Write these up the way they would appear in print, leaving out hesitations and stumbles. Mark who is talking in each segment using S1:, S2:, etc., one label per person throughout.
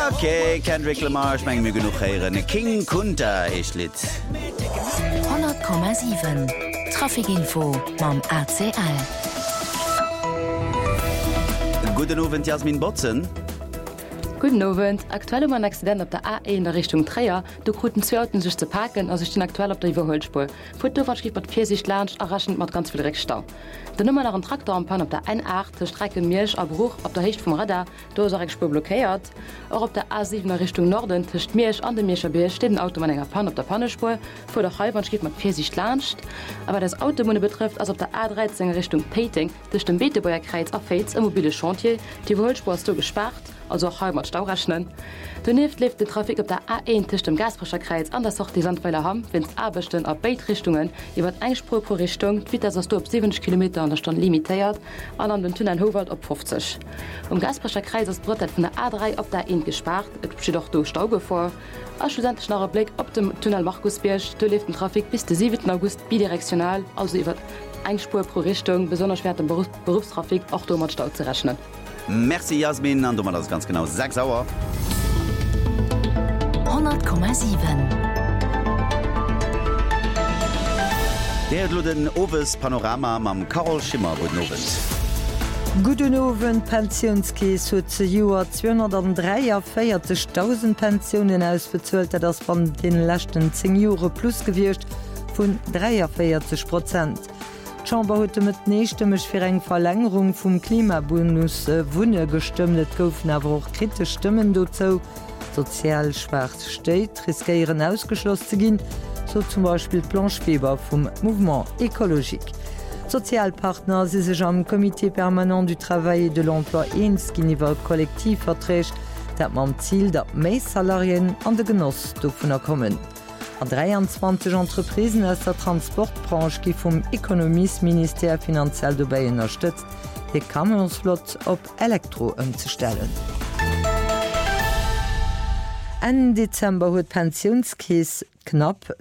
S1: Okay, Kendrick Lamar, ich meine mir genug hören. King Kunta ist Lied.
S2: 100,7 Trafikinfo beim ACL.
S1: Guten Abend, Jasmin Botzen.
S3: Guten Abend. Aktuell ein Accident auf der A1 in der Richtung Treier. Du konnten zwei Autos sich zu parken, also ich bin aktuell auf der Überholspur. Vor der Fahrtschritt mit 40 Launch, erraschend mit ganz viel Rückstau. Der Nummer nach einem Traktor am Pan auf der 1.8, der Strecke Mirsch, Bruch, auf der Höchst vom Radar, da ist eine Spur blockiert. Auch auf der A7 in Richtung Norden, zwischen Mirsch und dem Mirscher Bier, steht ein Auto mit einer Pan auf der Pannespur. Vor der Halbbahnschritt mit 40 Launch. Aber das Auto, das betrifft, also auf der A13 in Richtung Peting, zwischen dem Beetebauer Kreuz auf Fels, ein mobiles Chantier. Die Überholspur ist so gesperrt. Also auch halb mit Stau rechnen. Daneben lief der Trafik auf der A1 zwischen dem Gasbrecherkreuz an der Sorte die Sandweiler haben, wenn es Arbeiten auf beide Richtungen über eine Spur pro Richtung, wie das du auf 70 km an der Stunde limitiert, und an den Tunnel Howald auf 50. Um Gasbrecherkreuz ist Brüttet von der A3 auf der A1 gespart, es besteht auch durch Staugefahr. Als schlussendlich nach einem Blick auf dem Tunnel Markusberg, da lief der Trafik bis zum 7. August bidirektional, also über eine Spur pro Richtung, besonders schwer der Berufstrafik auch durch mit Stau zu rechnen.
S1: Merci Jasmin, und du machst das ganz genau 6 Uhr.
S2: 100,7
S1: Der hat den Oves Panorama am Carol Schimmer. Guten Abend.
S4: Guten Abend, Pensionskies hat zu Jahr 243.000 Pensionen ausbezahlt, das von den letzten 10 Jahren plus gewirrscht von 43%. Die Chamber hat mit nächstemech für eine Verlängerung vom Klimabonus Wunne gestimmt, goufen aber auch kritische Stimmen dazu. Sozial schwach steht, riskieren ausgeschlossen zu gehen, so zum Beispiel Blanche Weber vom Mouvement Écologique. Sozialpartner sind sich am Comité permanent du Travail et de l'Emploi eins gegenüber Kollektivverträgen, dat man am Ziel, dass mehr Salarien an den Genuss davon kommen. An 23 Entreprisen aus der Transportbranche, die vom Ökonomieminister finanziell dabei unterstützt, die Camionsflot auf Elektro umzustellen. Ende Dezember hat Pensionskies knapp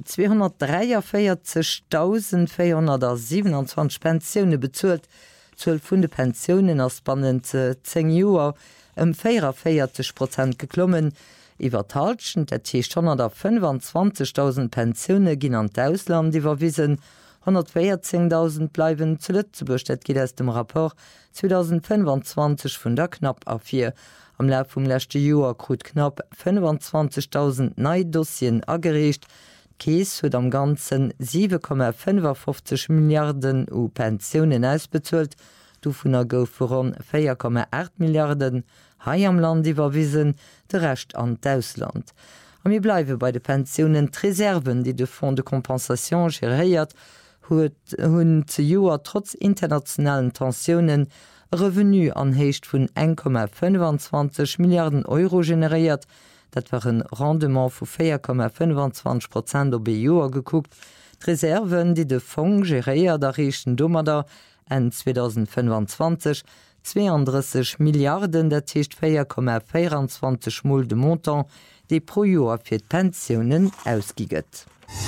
S4: 243.427 Pensionen bezahlt. 12 von den Pensionen aus spannend 10 Jahren 44% geklommen. Iwertalschen der Tisch 125.000 Pensionen gehen an das Ausland überwiesen, 114.000 bleiben zu Lützeburg, das geht aus dem Rapport 2025 von der knapp auf 4. Am Lauf vom letzten Jahr krut knapp 25.000 neue Dossien angeregt. Kies hat am ganzen 7,55 Milliarden U Pensionen ausbezahlt, davon goufen rund 4,8 Milliarden Hai am Land überwiesen, der Rest an Ausland. Und wir bleiben bei den Pensionen. Die Reserven, die der Fonds de Compensation geriert, haben zu Jahr trotz internationalen Tensionen Revenu anhecht von 1,25 Milliarden Euro generiert. Das war ein Rendement von 4,25% über Jahr geguckt. Die Reserven, die der Fonds geriert, erreichten Dommer in 2025 32 Milliarden, der Tisch 4,24 Mal de Montant, die pro Jahr für die Pensionen ausgiget.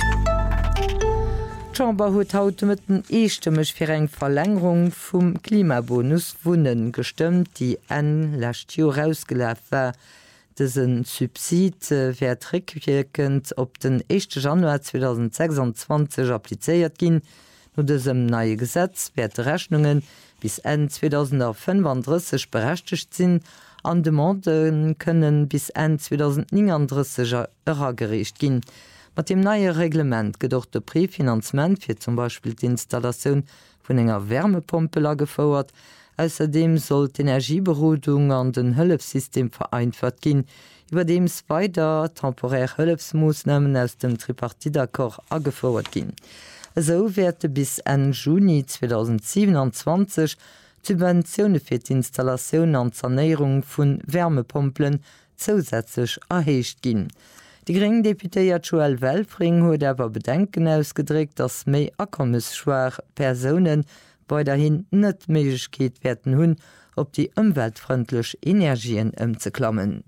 S4: Die Chamber hat heute mit dem einstimmig für eine Verlängerung vom Klimabonus Wunden gestimmt, die letztes Jahr rausgelaufen war. Diesen Subsid wird rückwirkend auf den 1. Januar 2026 appliziert gehen. Nach diesem neuen Gesetz werden Rechnungen bis Ende 2035 berechtigt sind, an Demanden können bis Ende 2039 erreicht gehen. Mit dem neuen Reglement geht auch der Präfinanzement für zum Beispiel die Installation von einer Wärmepumpe gefordert. Außerdem soll die Energieberatung an den Hilfssystem vereinfacht gehen, über dem es weiter temporäre Hilfsmaßnahmen aus dem Tripartite-Accord angefordert gehen. So werden bis Ende Juni 2027 Subventionen für die Installation und Sanierung von Wärmepumpen zusätzlich erhöht gehen. Die grüne Deputätin Joël Welfring hat aber Bedenken ausgedrückt, dass mehr einkommensschwache Personen weiterhin nicht die Möglichkeit werden haben, auf die umweltfreundlichen Energien umzuklammen.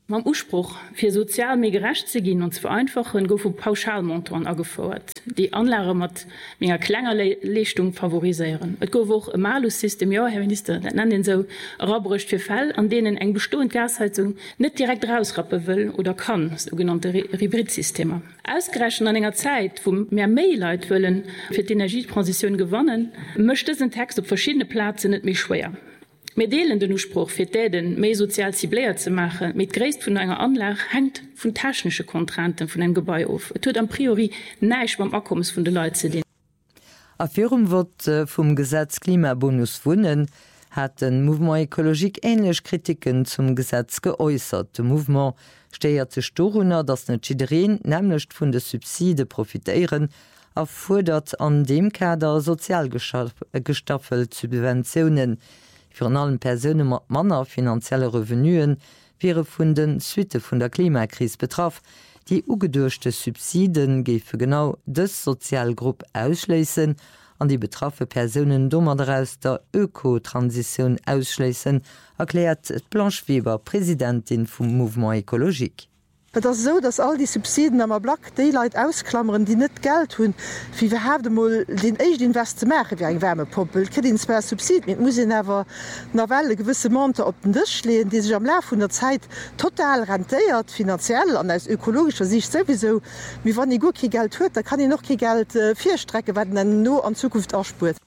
S5: Mam Urspruch fir sozial mé gerecht ze ginn und zu vereinfachen gouf vu Pauschalmontoren afordert, die Anlage mat méger klenger Leichtung favoriseieren. Et gouf woch e Malussystem ja Herr Minister nennen den so rabrecht fir Fall, an denen eng bestoen Gasheizung net direkt rausrappe will oder kann, sogenannte Hybridsysteme. Ausgerechen an enger Zeit, wo mehr Mailleit wollen fir d' Energietransition gewonnen, möchte den Text op verschiedene Plätze net méch schwer. Wir delen den Urspruch fir d'den méi sozial zibléiert ze machen, mit gréist vun enger Anlage hängt vun technische Kontranten vun en Gebäi auf. Et huet am priori neich beim Akkommens vun de Leute ze den.
S4: Afirm wird vum Gesetz Klimabonus vunnen, hat den Mouvement Ökologik ähnlich Kritiken zum Gesetz geäußert. De Mouvement steiert ze Storunner, dats net Schiin nämlichlecht vun de Subside profitéieren, erfordert an dem Kader sozial gestaffelt Subventionen. Für allen Personen mat Manner finanzielle Revenuen wäre vun den Suite vun der Klimakrise betraff. Die ugedurchte Subsiden géfe genau des Sozialgrupp ausschleessen, an die betraffe Personen dummer daraus der Ökotransition ausschleessen, erklärt Blanche Weber, Präsidentin vom Mouvement Ökologik.
S6: Das so, dass all die Subsiden am Black Daylight ausklammern, die net Geld hun, wie wir haben mal den echt Invest machen wie ein Wärmepumpel, Subsid mit muss never Novelle gewisse Monte op den Tisch lehen, die sich am Lauf von der Zeit total rentiert finanziell an als ökologischer Sicht sowieso. Wie wann die gut kein Geld hört, da kann ich noch kein Geld vier Strecke werden nur an Zukunft ausspurt.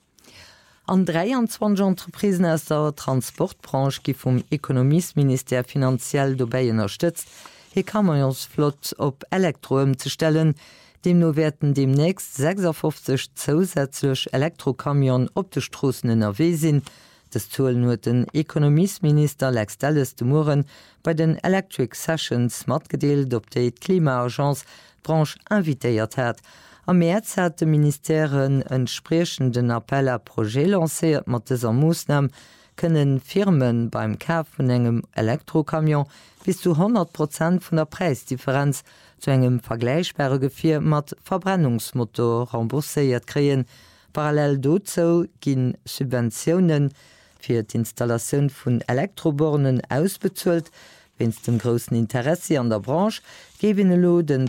S4: An 23 Entreprisen aus der Transportbranche gi vom Ökonomieminister finanziell dabei unterstützt, hier Kamionsflott op Elektro zu stellen, dem nur werden demnächst 56 zusätzlich Elektrokamion op de Straßen NRW sind. Das Tool nur den Ökonomieminister Lex Dallas de Muren bei den Electric Sessions matgedeelt, op die Klimaagenz Branche invitéiert hat. Am März hat de Ministerin entsprechenden Appell à Projet lanciert, mat dieser Maßnahme können Firmen beim Kauf von engem Elektrokamion bis zu 100% von der Preisdifferenz zu engem vergleichbare Gefir mat Verbrennungsmotor remboursiert kreen. Parallel dazu gin Subventionen für die Installation von Elektrobornen ausbezahlt. Wenn es dem großen Interesse an der Branche geben lo den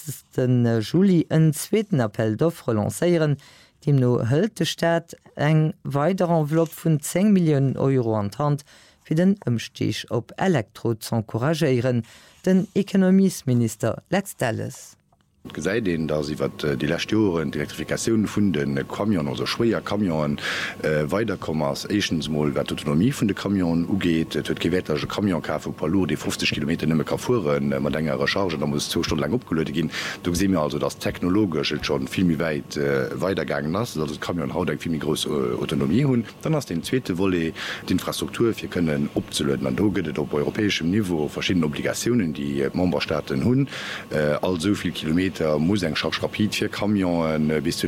S4: 20. Juli einen zweiten Appell d'offre lancieren, dem no hölt de Staat eng weiterer Enveloppe von 10 Millionen Euro an die Hand für den Umstieg op Elektro zu encouragieren, den Ökonomieminister Lex Dallas.
S7: Sei den, da sie wat die Lächtüren die Elektrifikationen vun den Kamion oder schwer Kamion weiterkommers Echensmol wat Autonomie vun de Kamion ugeht, huet gewetterge Kamionka vu Palo die 50 km nimme kafuren man ennger Charge, da muss 2 Stunden lang opgelöt gin. Du se mir also das technologisch schon vielmi weit weitergegangen ass, Kamion haut eng vielmi groß Autonomie hunn. Dann hast den zweite Wolle die Infrastruktur fir können opzelöten an doget op europäischem Niveau verschiedene Obligationen, die Memberstaaten hunn also viel Kilometer muss eng Schachkapit fir Kamioen bis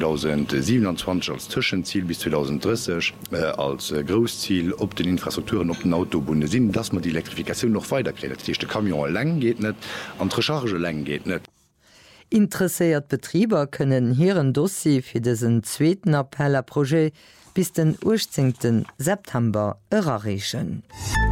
S7: 2027 als Zwischenziel bis 2030 als Großziel op den Infrastrukturen op den Autobunde sinn, dass man die Elektrifikation noch weiterkret. Dichte Kamion leng geht net, an Recharge leng geht net.
S4: Interessiert Betrieber können hireieren Dossier fir dessen zweiten Appell à Projet bis den 18. September erreichen.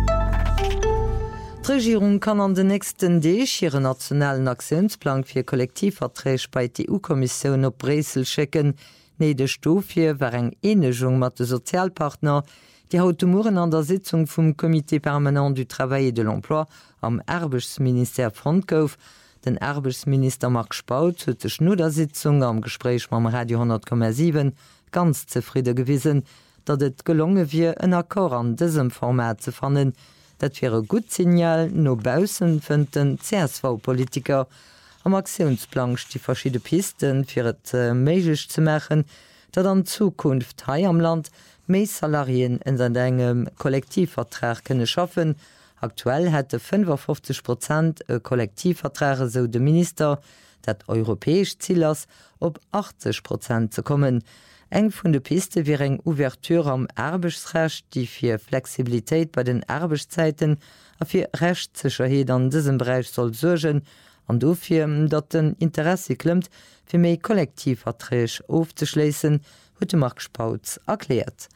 S4: Die Regierung kann an den nächsten Deeg ihren nationalen Aktionsplan fir Kollektivverträge bei der EU-Kommission op Bresel schicken. Nede Stofie war eng Enegung mat de Sozialpartner, die Automuren an der Sitzung vom Comité permanent du Travail et de l'Emploi am Erbesminister Front gouf. Den Erbesminister Marc Spaut huet de der Sitzung am Gespräch mam Radio 10,7 ganz zufrieden gewesen, dat et gelungen wie en Akkor an diesem Format zu fannen. Dat wäre gut Signal nobausen vun den CSV-Politiker am Aktionsplan die verschiedene Pisten fir et méigich zu machen, dat an Zukunft hai am Land méi Salarien in sein engem Kollektivvertrag könne schaffen. Aktuell hätte 55% Kollektivverträge so de Minister, dat europäisch Ziel ass op 80% zu kommen. Eng vun de Piste wie eng Ouverture am Erbesrecht, die fir Flexibilitéit bei den Erbeszeiten a fir Rechtssicherheet an diesem Bereich soll sorgen, an dofir dat den Interesse klemmt, fir méi Kollektivverträge aufzuschließen, huet Marc Spautz erklärt.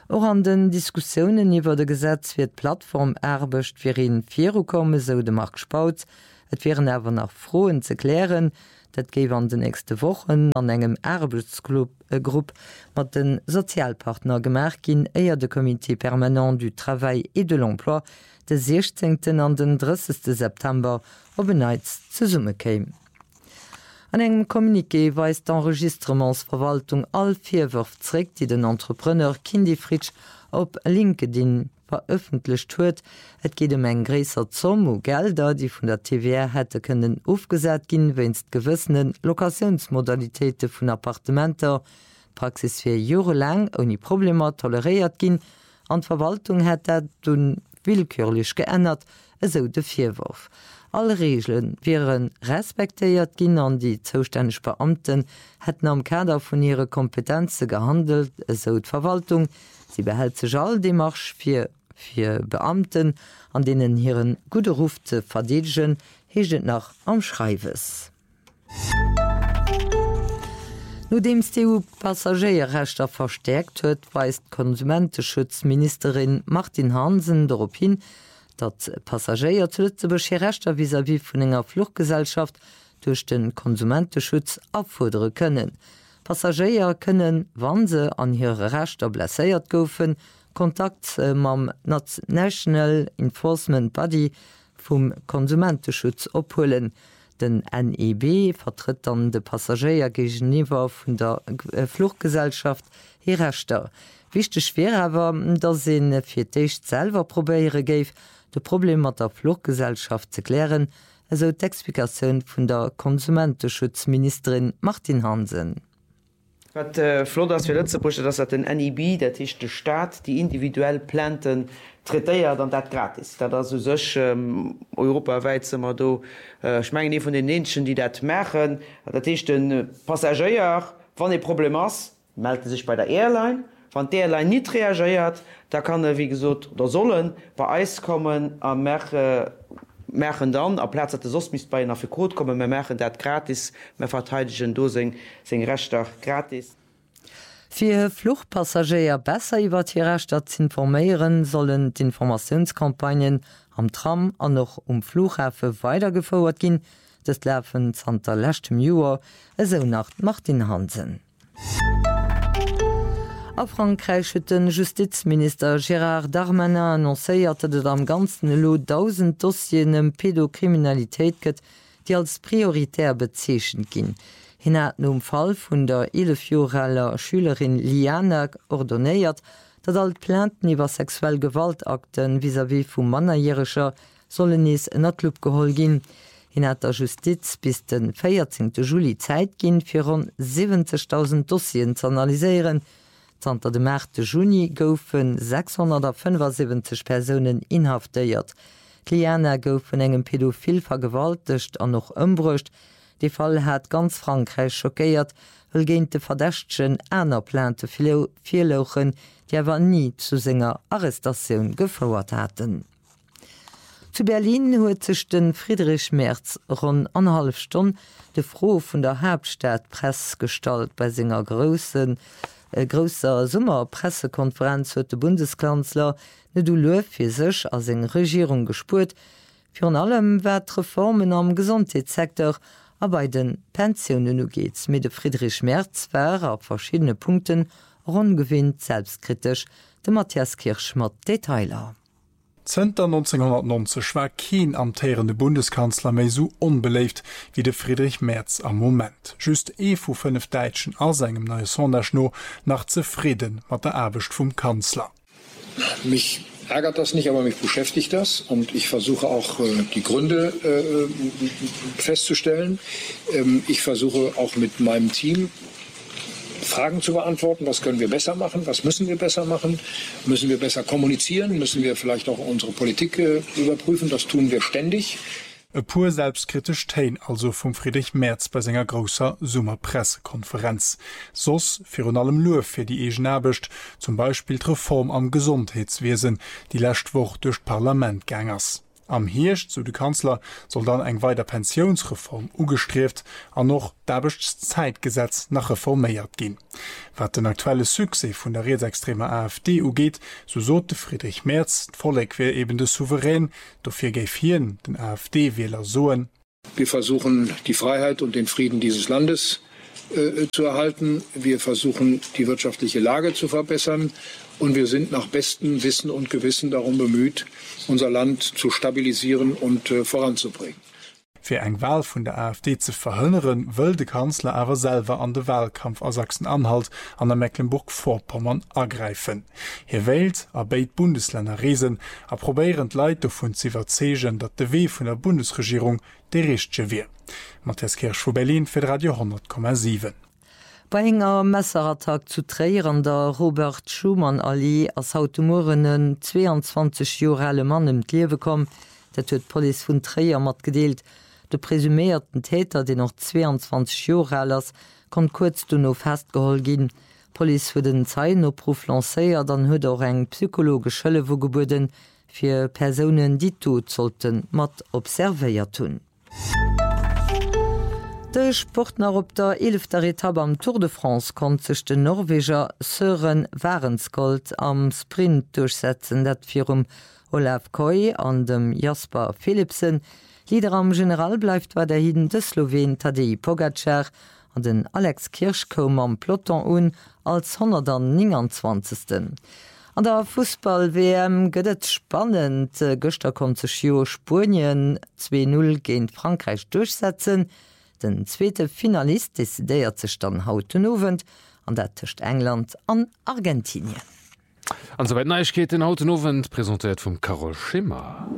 S4: Auch an den Diskussionen iwwer de Gesetz wird Plattform erbecht fir in Viro komme so de Markt Spauz. Et wären awer nach Froen ze klären, dat géif an de nächste Wochen an engem Erbesgrupp mat den Sozialpartner gemerk gin eier de Komité permanent du Travail et de l'Emploi de 16. an den 30. September op beneiz ze summe kéim. An engem Kommuniqué weist d'Enregistrementsverwaltung all 4 Wörf zrégt, die den Entrepreneur Kindi Fritsch op LinkedIn veröffentlicht huet. Et geht eng gräser Zomm Gelder, die vun der TVR hätte können aufgesät gin, wennst gewissenen Lokationsmodalitäten vun Appartementer Praxis fir Jore lang oni Probleme toleriert gin. An Verwaltung hätte dun willkürlich geändert, eso de Vierwurf. Alle Regeln wären respektiert gin an die zuständig Beamten hätten am Kader von ihre Kompetenze gehandelt, eso d Verwaltung. Sie behält sech all de Marsch fir Beamten, an denen hireieren gute Ruf ze verdedigen, heget nach am Schreiwes. No dems die EU-Passagierrechter verstärkt huet, weist Konsumentenschutzministerin Martin Hansen darauf hin, dat Passagier zu Lützeburg Rechter vis-à-vis vun enger Fluchtgesellschaft durch den Konsumentenschutz abfordere können. Passagier können, wann se an ihre Rechter blesséiert goufen, Kontakt mam National Enforcement Body vum Konsumentenschutz opholen. Den NEB vertritt dann de Passagier gegenüber vun der Fluchtgesellschaft hier Rechter. Wichte schwer aber, dass se fir d'Eicht selber probéiere geif, de Problem mat der Fluchtgesellschaft ze klären, also d'Explikationun vun der Konsumentenschutzministerin Martin Hansen.
S8: Flot ass fir Lützeburg, dats den NEB, dat is de Staat, die individuell Planten treiert an dat gratis. Dat as sech europaweit semmer do schmengen nie vun den Menschen, die dat machen. Dat is den Passagier, wann e Problem ass, meldete sich bei der Airline. Wann der Airline nicht reagiert, da kann wie gesot oder sollen bei Eis kommen am Mächen dann a Platz sos mis bei nach Code kommen Mächen dat gratis me verteidigen do seg Rechter gratis.
S4: Für Fluchtpassagier besser iwwer die Rechter zu informieren, sollen die Informationskampagnen am Tram an noch Flughäfe weitergefordert gin. Das läfen Santa lechtem Joer eso nach Martin Hansen. A Frankreich huet den Justizminister Gérard Darmanin annoncéierte, dat am ganzen Lo 1000 Dossien Pädokriminalitéit gëtt, die als prioritär bezeechen ginn. Hin hat no Fall vun der 11-jähriger Schülerin Liana ordonnéiert, dat all Planten iwwer sexuell Gewaltakten vis-à-vis vum Mannerjähriger sollen nees ënnerlup geholl ginn. Hin hat der Justiz bis den 14. Juli Zeit ginn fir rund 70.000 Dossien zu analyseieren. Zanter de Märte Juni goufen 675 Personen inhaftéiert. Liana goufen engem Pädophil vergewaltigt an noch ëmbrucht. De Fall hat ganz Frankreich schockéiert, wel géint de Verdächtchen Äner Plante Vierlochen, die awer nie zu senger Arrestationun gefauerert hatten. Zu Berlin huet sech den Friedrich Merz rund 1,5 Stunden de Froh vun der Hauptstadt Pressgestalt bei senger grosser Sommerpressekonferenz huet de Bundeskanzler net du louf fir sech as eng Regierung gespurt, fir an allem wat Reformen am Gesundheitssektor a bei den Pensionen ugeets. Mit de Friedrich Merz war op verschiedene Punkten rundgewinnt selbstkritisch de Matthias Kirschmat Detailer.
S9: Zter 1990 war kein amtierende Bundeskanzler méi so unbeleeft wie de Friedrich Merz am Moment. Just vu 5 Deitschen aus engem neue Sonderschno nach zufrieden mat der Erbecht vum Kanzler.
S10: Mich ärgert das nicht, aber mich beschäftigt das und ich versuche auch die Gründe festzustellen. Ich versuche auch mit meinem Team Fragen zu beantworten, was können wir besser machen, was müssen wir besser machen, müssen wir besser kommunizieren, müssen wir vielleicht auch unsere Politik überprüfen, das tun wir ständig.
S9: E pur selbstkritisch Tein also vum Friedrich Merz bei senger grosser Summerpressekonferenz. Sos fir an allem Louf fir die egen erbecht, zum Beispiel d' Reform am Gesundheitswesen, die lächt woch durch Parlamentgängers. Am Hirsch zu de Kanzler soll dann eng weiter Pensionsreform ugestreeft an noch d'Arbechtszeitgesetz nach reforméiert gin. Wat den aktuelle Suse vun der rechtsextreme AfD ugeht, so sote Friedrich Merz vollleg wie eben de Souverän, dofir geif hien den AfD-Wähler soen.
S10: Wir versuchen die Freiheit und den Frieden dieses Landes zu erhalten. Wir versuchen die wirtschaftliche Lage zu verbessern. Und wir sind nach bestem Wissen und Gewissen darum bemüht, unser Land zu stabilisieren und voranzubringen.
S9: Für eng Wahl vun der AfD zu verhënneren, wëll de Kanzler awer selber an de Wahlkampf aus Sachsen-Anhalt an der Mecklenburg-Vorpommern ergreifen. Hier wählt erbeit Bundesländer Riesen, probierend Leiter vun ziwerzegen, dat de Weh vun der Bundesregierung de richsche wie. Matthias Kirsch vu Berlin fir Radio 10,7.
S4: Bei enger Messerattack zu Träieren der Robert Schumann Ali als Automorinnen 22 Jorelle Mann im Liewe kom, dat huet Poli vun Träier mat gedeelt. De presumierten Täter, die noch 22 Jorellers, kon kurz du no festgehol gin. Poli hue den Zeinopruf lacéiert, dann huet auch eng psychologisch Schëlle wo gebuden fir Personen, die tot sollten mat observéiert tun. De Sportner op der 11. Etappe am Tour de France kon sech den Norweger Søren Wærensgold am Sprint durchsetzen, dat fir Olaf Koy an dem Jasper Philipsen. Lieder am General bleibt war der Hiden de Slowen Tadej Pogacar an den Alex Kirschkom am Peloton als 129. An der Fußball-WM gëtt spannend. Göster kom ze Chio Spurien 2-0 géint Frankreich durchsetzen. Den zweete Finalist desideiert sech dann hautenowen an der Tischcht England an Argentinien.
S11: An soweit Neuigkeiten hautenowen präsentiert vum Carol Schimmer.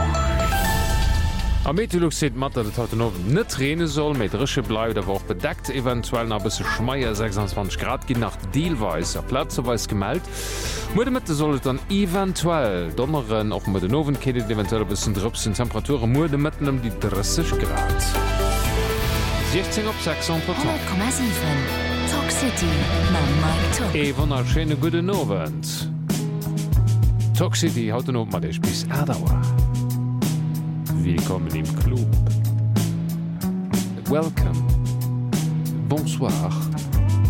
S11: Am Meteorolog seet mat, dat hautenowen net rene soll, méi dresche blei der woch bedeckt, eventuell na bisse Schmeier 26 Grad gi nach Deelweis a Platzerweis gemeldt. Mudemette sollt dann eventuell donneren op mat den Nowen kedet eventuell bisssen drüpsen Temperature Mudemitten um die 30 Grad. 16 op 6
S2: Talk City
S11: E wann schöne gute Novent. Talk City haut den op mat dech bis Erdauer. Willkommen im Club. Welcome. Bonsoir.